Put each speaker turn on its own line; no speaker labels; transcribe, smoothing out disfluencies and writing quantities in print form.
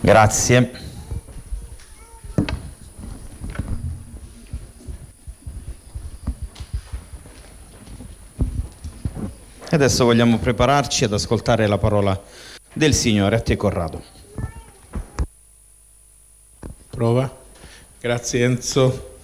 Grazie. E adesso vogliamo prepararci ad ascoltare la parola del Signore. A te, Corrado.
Prova. Grazie Enzo.